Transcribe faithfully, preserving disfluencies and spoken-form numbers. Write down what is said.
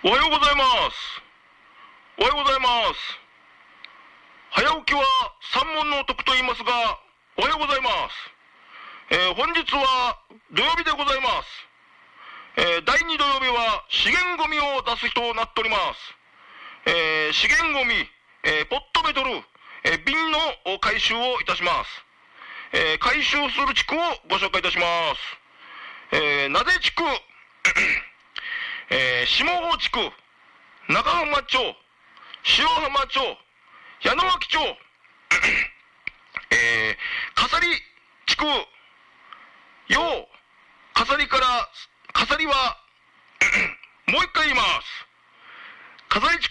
おはようございます。おはようございます。早起きは三問の徳と言いますが、おはようございます。えー、本日は土曜日でございます。えー、だいに土曜日は資源ゴミを出す日となっております。えー、資源ゴミ、えー、ポットベトル、えー、瓶の回収をいたします。えー、回収する地区をご紹介いたします。えー、なぜ地区、えー、下郷地区、中浜町、塩浜町、矢野脇町、えー、笠利地区、よう、笠利から、笠利は、もう一回言います。笠利地区